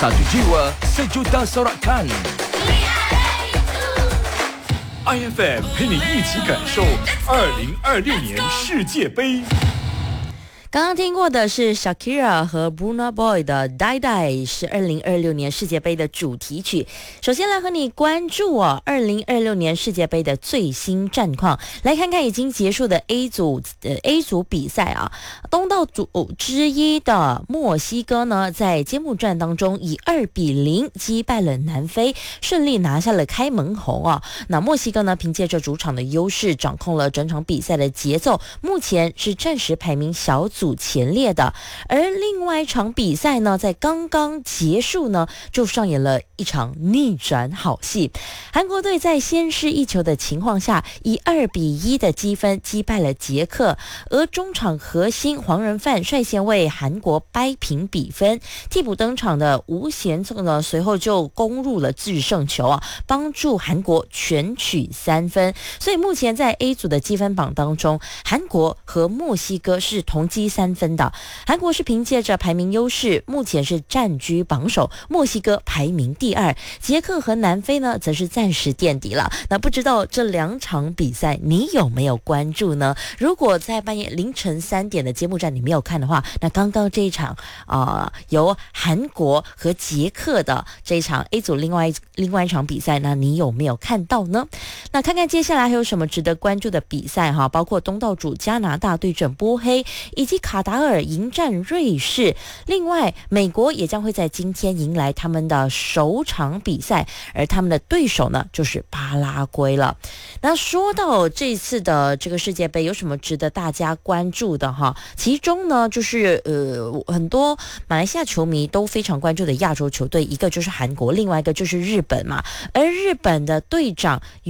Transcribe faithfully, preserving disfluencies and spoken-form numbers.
Satu jiwa, sejuta sorakan. I F M 陪你一起感受二零二六年世界杯。 刚刚听过的是 Shakira 和 Burna Boy 的 Die Die， 是二零二六年世界杯的主题曲。首先来和你关注哦，二零二六年世界杯的最新战况，来看看已经结束的 A 组呃 A 组比赛啊。东道主之一的墨西哥呢，在揭幕战当中以二比零击败了南非，顺利拿下了开门红啊。那墨西哥呢，凭借着主场的优势，掌控了整场比赛的节奏，目前是暂时排名小组组前列的。而另外一场比赛呢，在刚刚结束呢，就上演了一场逆转好戏。韩国队在先失一球的情况下，以二比一的积分击败了捷克，而中场核心黄仁范率先为韩国掰平比分，替补登场的吴贤策呢，随后就攻入了制胜球啊，帮助韩国全取三分。所以目前在 A 组的积分榜当中，韩国和墨西哥是同积三分的。韩国是凭借着排名优势，目前是占据榜首，墨西哥排名第二，捷克和南非呢则是暂时垫底了。那不知道这两场比赛你有没有关注呢？如果在半夜凌晨三点的揭幕战你没有看的话，那刚刚这一场啊、呃、由韩国和捷克的这一场 A 组另外另外一场比赛，那你有没有看到呢？那看看接下来还有什么值得关注的比赛哈，包括东道主加拿大对阵波黑，以及卡达尔迎战瑞士。另外美国也将会在今天迎来他们的首场比赛，而他们的对手呢就是巴拉圭了。那说到这次的这个世界杯有什么值得大家关注的哈，其中呢就是呃很多马来西亚球迷都非常关注的亚洲球队，一个就是韩国，另外一个就是日本嘛。而日本的队长